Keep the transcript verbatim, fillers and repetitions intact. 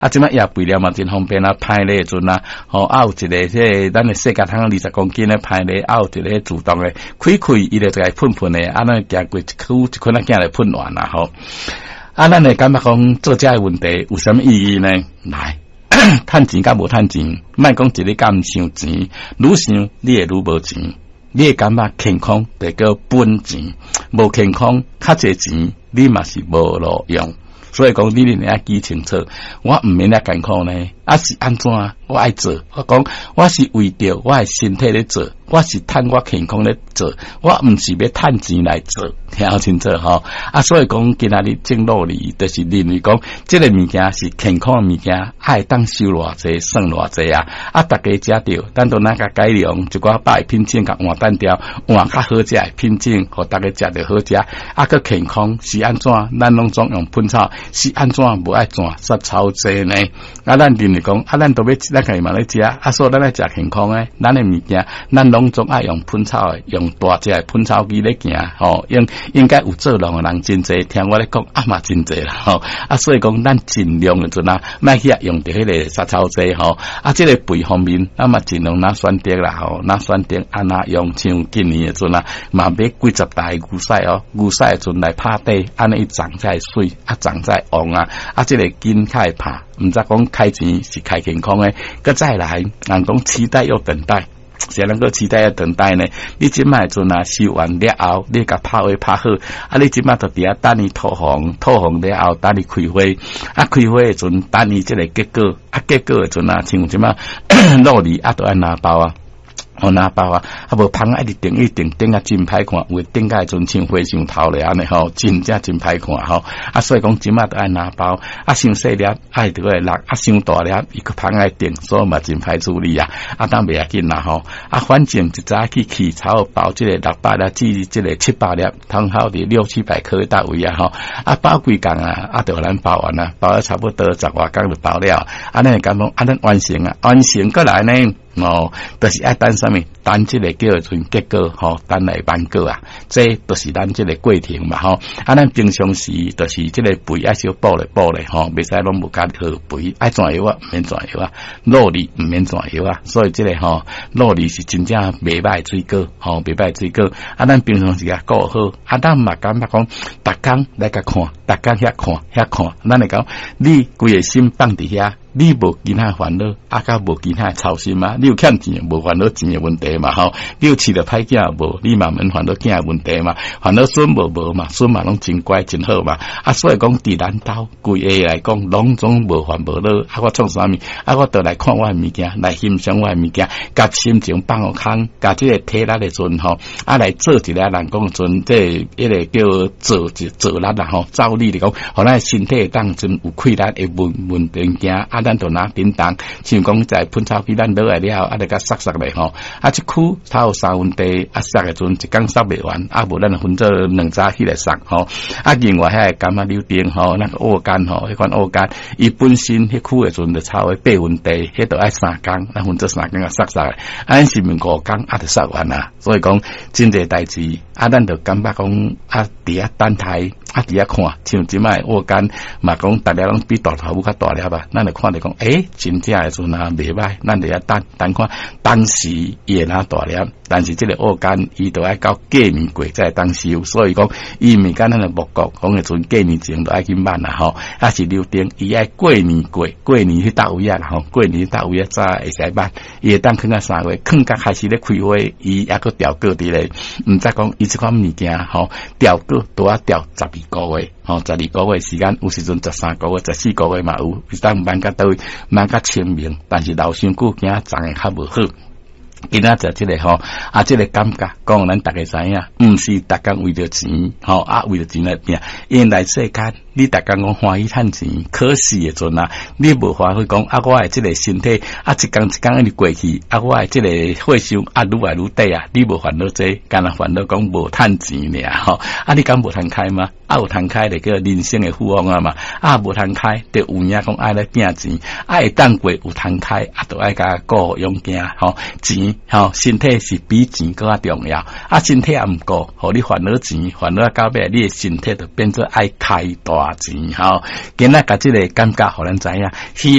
啊，即摆也肥料嘛真方便啊，排咧阵啊，吼、哦，啊有一个即个咱的世界汤二十公斤的排咧，啊有一个自动的开开，伊就就来喷喷的，啊，咱行过一区一群仔囝来喷完啦，吼。啊，咱会感觉讲做这个问题有什么意义呢？来，趁钱甲无趁钱，莫讲一日甲毋伤钱，愈想你会愈无钱。你会感觉健康得叫本钱，无健康较侪钱，你嘛是无路用。所以讲，你一定要记清楚，我毋免来健康呢，啊是安怎？我爱做，我讲我是为着我的身体咧做，我是趁我健康咧做，我毋是要趁钱来做，听好清楚吼。啊，所以讲今仔日正努力，就是认为讲，这个物件是健康的物件，爱当收偌济，算偌济啊！啊，大家食着，咱都哪个改良，一寡摆品种甲换单调，换较好食的品种，互大家食着好食，啊，个健康是安怎？咱拢总用喷草，是安怎？无爱怎杀草剂呢？啊，咱认为讲，啊，咱都要咱家己嘛咧食，啊，所以咱来食健康诶，咱诶物件，咱拢总爱用喷草诶，用大只诶喷草机咧行，吼，应应该有做农诶人真济，听我咧讲啊嘛真济啦，吼，啊，所以讲咱尽量诶阵啊，莫去用着迄个杀草剂，吼，啊，即、这个肥方面，啊嘛尽量拿选择啦，吼，拿选择啊那用像今年诶阵啊，嘛买几十台牛屎哦，牛屎诶阵来拍底，安尼一长再水，啊长再旺啊，啊，即、这个筋较会拍。毋则讲开钱是开健康诶，搁再来，人讲期待又等待，谁能够期待又等待呢？你即摆阵啊收完了后，你甲拍位拍好，啊，你即摆就伫遐等伊吐红，吐红了后，等伊开花，啊，开花诶阵等伊即个结果，啊，结果诶阵啊，像即摆努力啊，都爱拿包啊。我拿包啊，啊无芳爱伫顶一顶顶啊真歹看，有顶个阵像花上头咧安尼吼，真正真歹看吼。啊，所以讲即马都爱拿包，啊伤细粒爱伫个落，啊伤大粒伊个芳爱顶，所以嘛真歹处理啊。啊，当袂要紧啦吼。啊，反正一早去起草包即个六百粒至即个七八粒，通好伫六七百颗单位啊吼。啊，包几工啊，啊就咱包完啦，包了差不多十外工就包了。啊，咱讲讲啊，咱完成啊，完成过来呢。哦，就是爱等啥物，等即个叫做结果吼，等来万果啊，这都是咱即个过程嘛吼。啊，咱平常时就是即个肥爱少补咧补咧吼，袂使拢无加好肥，爱怎药啊，毋免怎药啊，努力毋免怎药啊。所以即个吼，努力是真正袂歹水果吼，袂歹水果。啊，咱平常时啊顾好，啊，咱嘛感觉讲，逐工来甲看，逐工遐看遐看，咱来讲，你规个心放伫遐。你无其他烦恼，啊，甲无其他操心嘛？你有欠钱，无烦恼钱的问题嘛？吼，你有饲着歹囝无？你嘛免烦恼囝的问题嘛？烦恼孙无无嘛？孙嘛拢真乖真好嘛？啊，所以讲伫咱兜规个来讲，拢总无烦无恼。啊，我创啥物？啊，我倒来看我的物件，来欣赏我的物件，甲心情放互空，甲即个体力的阵吼，啊，来做一个人讲阵，即一个叫做做力啦吼，照例嚟讲，互咱身体当真有气力的问问物件啊。咱就拿叮当，像讲在喷草机咱落来了后，啊，来甲杀杀咧吼，啊，一区头有三分地，啊，杀诶阵一工杀袂完，啊，无咱就分做两早起来杀吼，啊，另外遐个柑仔柳丁吼，那个蚵干吼，迄款蚵干，伊本身迄区诶阵就超诶八分地，迄都爱三工，咱分做三工啊杀杀诶，啊，是毋五工啊就杀完啦，所以讲真侪代志，啊，咱就感觉讲啊，伫遐等待。啊！伫遐看，像即摆蚵干嘛讲，大家拢比大头母较大粒吧？咱就看着讲，诶，真正诶阵啊，袂歹，咱就遐等等看，当时伊会哪大粒，但是即个蚵干伊都爱到过年过才会当收，所以讲伊毋敢咱诶木国讲诶阵过年前都爱去慢啦吼，啊是柳丁伊爱过年过，过年去倒位啊啦吼，过年倒位啊早会使慢，伊会当囥到三月，囥甲开始咧开花，伊抑个调过伫咧，毋则讲伊即款物件吼调过都要调十二个月，吼，十二个月时间，有时阵十三个月、十四个月嘛有，有当慢甲倒位，慢甲清明，但是留伤久，惊长诶较无好。今仔就即个吼，啊，即、这个感觉，讲咱大家知影，毋是逐工为着钱，吼啊，为着钱来拼，因来世间，你逐工讲欢喜趁钱，可惜诶阵啊，你无欢喜讲啊，我诶即个身体啊，一工一工安尼过去，啊，我诶即个血伤啊，愈来愈低啊，你无烦恼这，干那烦恼讲无趁钱尔吼，啊，你敢无通开吗？啊，有通开就叫人生诶富翁啊嘛，啊，无通开，就有影讲爱来拼钱，爱当过有通开，啊，都爱甲顾用惊吼钱。吼，身体是比钱更加重要。啊，身体也毋够，互你烦恼钱，烦恼到尾，你的身体就变做爱开大偌钱吼，今仔甲即个感觉互咱知影。